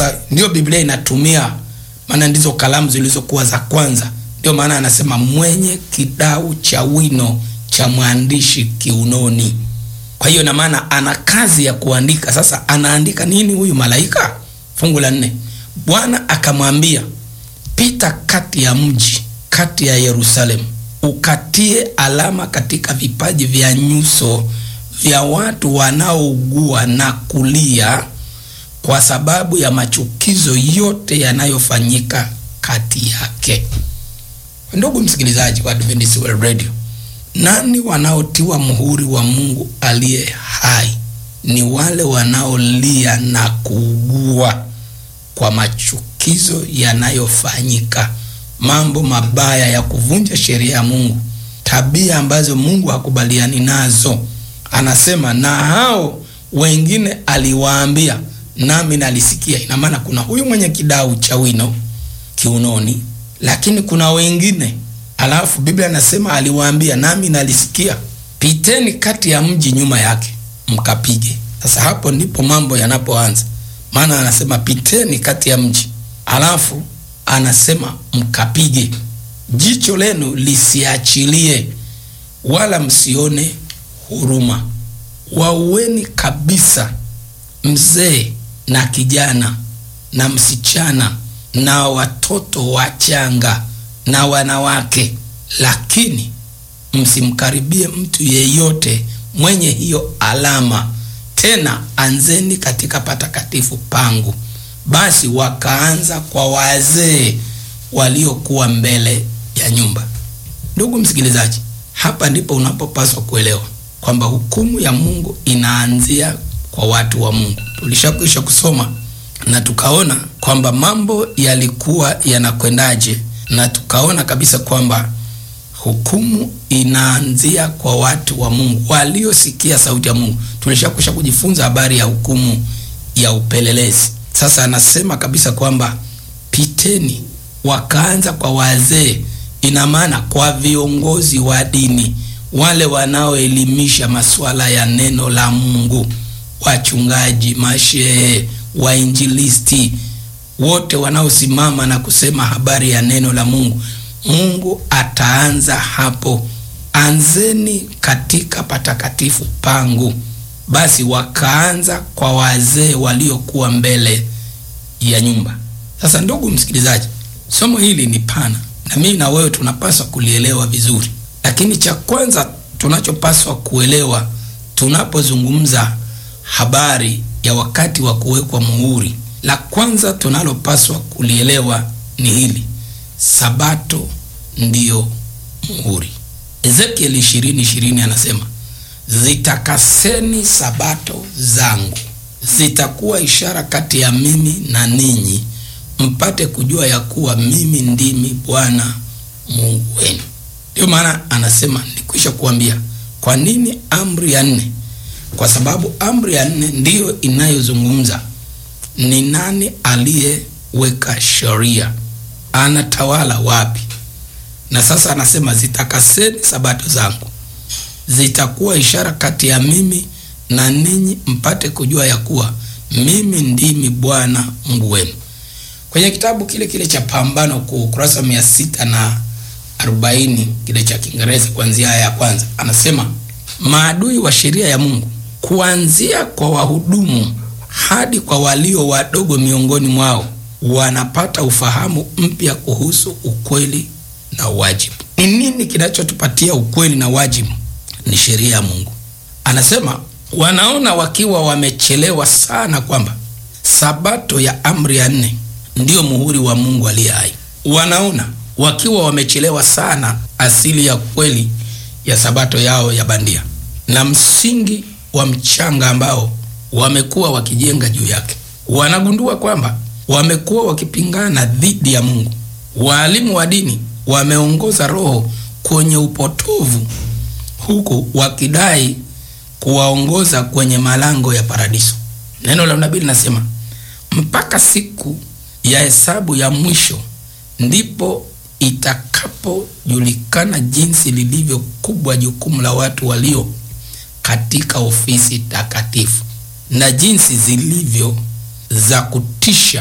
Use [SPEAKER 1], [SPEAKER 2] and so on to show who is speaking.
[SPEAKER 1] Sasa ndio Biblia inatumia, maana ndizo kalamu zilizokuwa za kwanza. Ndio maana anasema mwenye kidau cha wino cha mwandishi kiunoni. Kwa hiyo na maana ana kazi ya kuandika. Sasa anaandika nini huyu malaika? Fungu la 4. Bwana akamwambia, pita kati ya mji, kati ya Yerusalemu, ukatie alama katika vipaji vya nyuso vya watu wanaougua na kulia kwa sababu ya machukizo yote yanayofanyika kati yake. Ndugu msikilizaji wa Adventist World Radio, nani wanaotiwa muhuri wa Mungu aliye hai? Ni wale wanaolia na kuugua kwa machukizo yanayofanyika, mambo mabaya ya kuvunja sheria ya Mungu, tabia ambazo Mungu hakubaliani nazo. Anasema na hao wengine aliwaambia, nami nalisikia. Ina maana kuna huyu mwenye kidau cha wino kiunoni, lakini kuna wengine. Alafu Biblia inasema aliwaambia, nami nalisikia, piteni kati ya mji nyuma yake mkapige. Sasa hapo ndipo mambo yanapoanza. Maana anasema piteni kati ya mji, alafu anasema mkapige. Jicho lenu lisiachilie, wala msione huruma. Waueni kabisa mzee na kijana na msichana na watoto wachanga na wanawake, lakini msimkaribie mtu yeyote mwenye hiyo alama. Tena anzeni katika patakatifu pangu. Basi wakaanza kwa wazee waliokuwa mbele ya nyumba. Ndugu msikilizaji, hapa ndipo unapopaswa kuelewa kwamba hukumu ya Mungu inaanzia kwa watu wa Mungu. Tulishakwisha kusoma na tukaona kwamba mambo yalikuwa yanakwendaje, na tukaona kabisa kwamba hukumu inaanzia kwa watu wa Mungu waliosikia sauti ya Mungu. Tulishakwisha kujifunza habari ya hukumu ya upelelezi. Sasa anasema kabisa kwamba piteni, wakaanza kwa wazee. Ina maana kwa viongozi wa dini, wale wanaoelimisha masuala ya neno la Mungu, wachungaji, mashehe, wainjilisti, wote wanaosimama na kusema habari ya neno la Mungu. Mungu ataanza hapo, anzeni katika patakatifu pangu. Basi wakaanza kwa wazee waliokuwa mbele ya nyumba. Sasa ndugu msikilizaji, somo hili ni pana na mimi na wewe tunapaswa kulielewa vizuri. Lakini cha kwanza tunachopaswa kuelewa tunapozungumza habari ya wakati wa kuwekwa muhuri, la kwanza tunalopaswa kulielewa ni hili: Sabato ndiyo muhuri. Ezekiel 20:20 anasema, zitakaseni sabato zangu, zitakuwa ishara kati ya mimi na ninyi, mpate kujua ya kuwa mimi ndimi Bwana Mungu wenu. Ndio maana anasema nikwisha kuambia. Kwa nini amri ya 4? Kwa sababu amri ya 4 ndiyo inayozungumza ni nani aliyeweka sheria, anatawala wapi. Na sasa anasema zitakaseni sabato zangu, zitakuwa ishara kati ya mimi na ninyi, mpate kujua ya kuwa mimi ndimi Bwana Mungu wenu. Kwenye kitabu kile cha Pambano Kuu, kurasa 640, kile cha Kiingereza, kuanzia aya ya kwanza, anasema maadui wa sheria ya Mungu, kuanzia kwa wahudumu hadi kwa walio wadogo miongoni mwao, wanapata ufahamu mpya kuhusu ukweli na wajibu. Ni nini kinachotupatia ukweli na wajibu? Ni sheria ya Mungu. Anasema wanaona wakiwa wamechelewa sana kwamba sabato ya amri ya 4 ndiyo muhuri wa Mungu aliye hai. Wanaona wakiwa wamechelewa sana asili ya kweli ya sabato yao ya bandia na msingi wa mchanga ambao wamekuwa wakijenga juu yake. Wanagundua kwamba wamekuwa wakipingana dhidi ya Mungu. Walimu wa dini wameongoza roho kwenye upotovu, huku wakidai kuwaongoza kwenye malango ya paradiso. Neno la nabii linasema mpaka siku ya hesabu ya mwisho ndipo itakapojulikana jinsi lilivyo kubwa jukumu la watu walio katika ofisi takatifu na jinsi zilivyo za kutisha